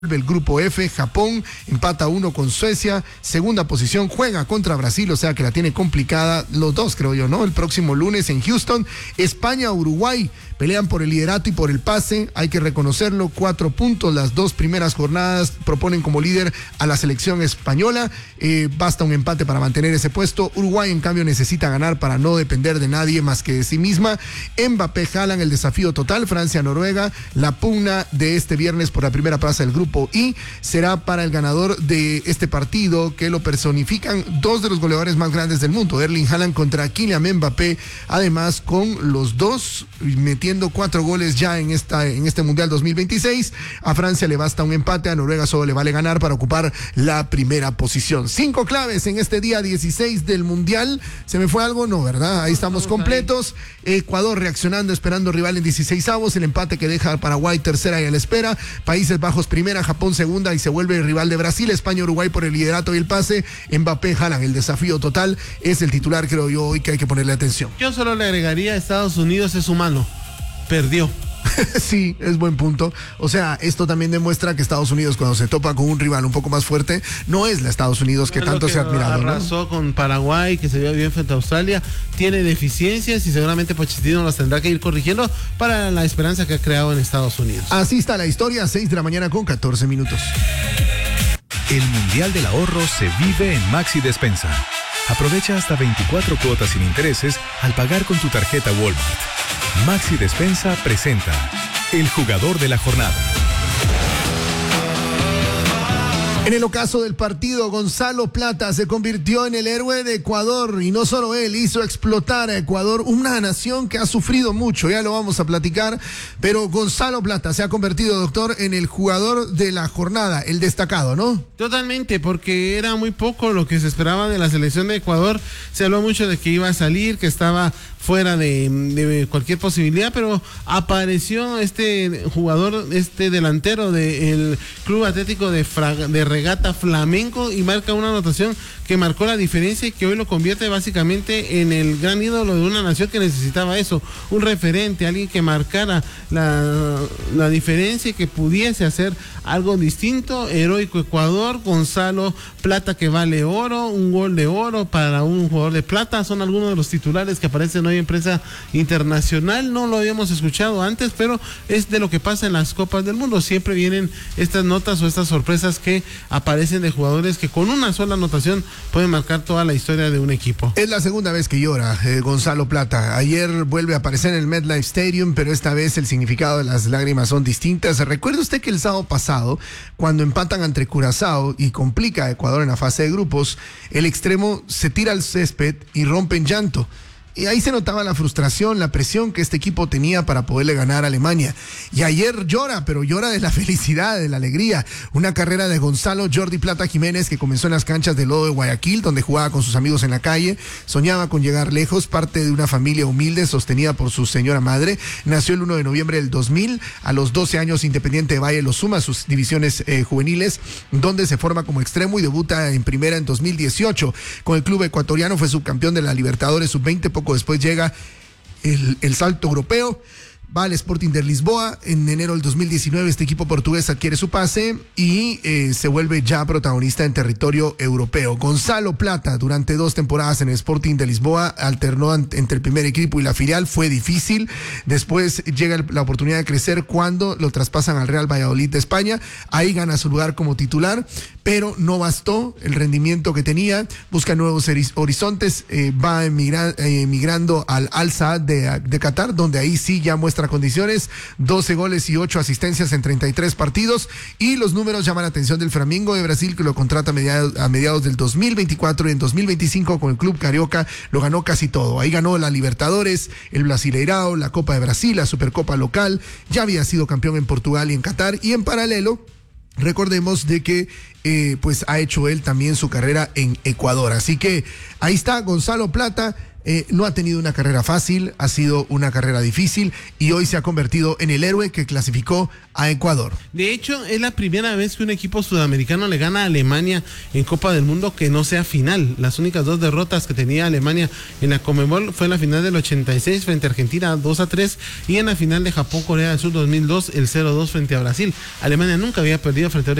El grupo F, Japón empata 1 con Suecia, segunda posición, juega contra Brasil, o sea que la tiene complicada, los dos creo yo, ¿no? El próximo lunes en Houston. España, Uruguay pelean por el liderato y por el pase, hay que reconocerlo, 4 puntos, las dos primeras jornadas proponen como líder a la selección española, basta un empate para mantener ese puesto. Uruguay en cambio necesita ganar para no depender de nadie más que de sí misma. Mbappé, Haaland, el desafío total. Francia, Noruega, la pugna de este viernes por la primera plaza del grupo I será para el ganador de este partido, que lo personifican dos de los goleadores más grandes del mundo, Erling Haaland contra Kylian Mbappé, además con los dos metiendo 4 goles ya en este Mundial 2026. A Francia le basta un empate, a Noruega solo le vale ganar para ocupar la primera posición. 5 claves en este día 16 del Mundial. ¿Se me fue algo? No, ¿verdad? Ahí estamos completos. Ecuador reaccionando, esperando rival en 16avos, el empate que deja a Paraguay tercera y a la espera, Países Bajos primera, Japón segunda y se vuelve el rival de Brasil. España, Uruguay por el liderato y el pase. Mbappé, Haaland, el desafío total es el titular, creo yo, hoy que hay que ponerle atención. Yo solo le agregaría: Estados Unidos es humano, perdió. Sí, es buen punto. O sea, esto también demuestra que Estados Unidos, cuando se topa con un rival un poco más fuerte, no es la Estados Unidos que tanto se ha admirado, ¿no? Arrasó con Paraguay, que se vio bien frente a Australia, tiene deficiencias y seguramente Pochettino las tendrá que ir corrigiendo para la esperanza que ha creado en Estados Unidos. Así está la historia, 6 de la mañana con 14 minutos. El Mundial del Ahorro se vive en Maxi Despensa. Aprovecha hasta 24 cuotas sin intereses al pagar con tu tarjeta Walmart. Maxi Despensa presenta El Jugador de la Jornada. En el ocaso del partido, Gonzalo Plata se convirtió en el héroe de Ecuador, y no solo él, hizo explotar a Ecuador, una nación que ha sufrido mucho, ya lo vamos a platicar, pero Gonzalo Plata se ha convertido, doctor, en el jugador de la jornada, el destacado, ¿no? Totalmente, porque era muy poco lo que se esperaba de la selección de Ecuador. Se habló mucho de que iba a salir, que estaba fuera de cualquier posibilidad, pero apareció este jugador, este delantero del Club Atlético de Regata Flamenco, y marca una anotación que marcó la diferencia y que hoy lo convierte básicamente en el gran ídolo de una nación que necesitaba eso, un referente, alguien que marcara la diferencia y que pudiese hacer algo distinto. Heroico Ecuador, Gonzalo Plata, que vale oro, un gol de oro para un jugador de plata, son algunos de los titulares que aparecen hoy en prensa internacional. No lo habíamos escuchado antes, pero es de lo que pasa en las Copas del Mundo, siempre vienen estas notas o estas sorpresas que aparecen de jugadores que con una sola anotación pueden marcar toda la historia de un equipo. Es la segunda vez que llora Gonzalo Plata. Ayer vuelve a aparecer en el MetLife Stadium, pero esta vez el significado de las lágrimas son distintas. ¿Recuerda usted que el sábado pasado, cuando empatan ante Curazao y complica a Ecuador en la fase de grupos, el extremo se tira al césped y rompe en llanto? Y ahí se notaba la frustración, la presión que este equipo tenía para poderle ganar a Alemania. Y ayer llora, pero llora de la felicidad, de la alegría. Una carrera de Gonzalo Jordi Plata Jiménez que comenzó en las canchas de lodo de Guayaquil, donde jugaba con sus amigos en la calle. Soñaba con llegar lejos, parte de una familia humilde sostenida por su señora madre. Nació el 1 de noviembre del 2000. A los 12 años, Independiente Valle lo suma a sus divisiones juveniles, donde se forma como extremo y debuta en primera en 2018. Con el club ecuatoriano fue subcampeón de la Libertadores Sub-20, poco después llega el salto europeo, va al Sporting de Lisboa. En enero del 2019 este equipo portugués adquiere su pase y se vuelve ya protagonista en territorio europeo. Gonzalo Plata, durante 2 temporadas en el Sporting de Lisboa, alternó entre el primer equipo y la filial, fue difícil. Después llega la oportunidad de crecer cuando lo traspasan al Real Valladolid de España, ahí gana su lugar como titular, pero no bastó el rendimiento que tenía, busca nuevos horizontes, va emigrando al Al Saad de Qatar, donde ahí sí ya muestra condiciones, 12 goles y 8 asistencias en 33 partidos, y los números llaman la atención del Flamengo de Brasil, que lo contrata a mediados del 2024, y en 2025 con el club carioca lo ganó casi todo. Ahí ganó la Libertadores, el Brasileirao, la Copa de Brasil, la Supercopa local, ya había sido campeón en Portugal y en Qatar, y en paralelo recordemos de que pues ha hecho él también su carrera en Ecuador. Así que ahí está Gonzalo Plata, no ha tenido una carrera fácil, ha sido una carrera difícil y hoy se ha convertido en el héroe que clasificó a Ecuador. De hecho, es la primera vez que un equipo sudamericano le gana a Alemania en Copa del Mundo que no sea final. Las únicas 2 derrotas que tenía Alemania en la Conmebol fue en la final del 86 frente a Argentina 2-3 y en la final de Japón-Corea del Sur 2002 el 0-2 frente a Brasil. Alemania nunca había perdido frente a